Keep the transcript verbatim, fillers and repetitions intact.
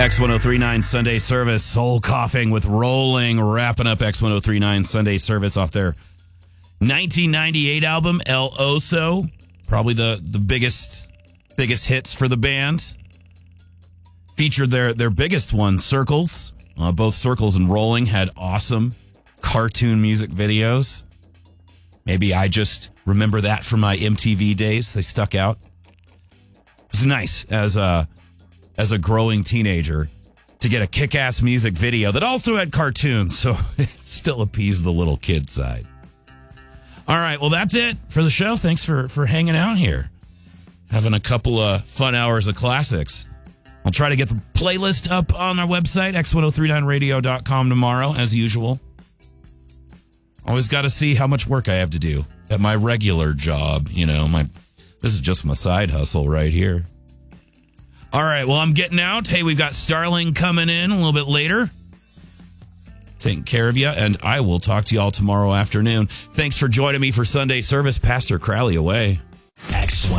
X ten thirty-nine Sunday Service, Soul Coughing with Rolling, wrapping up X ten thirty-nine Sunday Service off their nineteen ninety-eight album, El Oso. Probably the, the biggest biggest hits for the band. Featured their, their biggest one, Circles. Uh, both Circles and Rolling had awesome cartoon music videos. Maybe I just remember that from my M T V days. They stuck out. It was nice as a... as a growing teenager to get a kick-ass music video that also had cartoons, so it still appeased the little kid side. All right, well, that's it for the show. Thanks for, for hanging out here. Having a couple of fun hours of classics. I'll try to get the playlist up on our website, x ten thirty-nine radio dot com tomorrow, as usual. Always got to see how much work I have to do at my regular job. You know, my this is just my side hustle right here. All right, well, I'm getting out. Hey, we've got Starling coming in a little bit later. Taking care of you, and I will talk to you all tomorrow afternoon. Thanks for joining me for Sunday service. Pastor Crowley away. X ten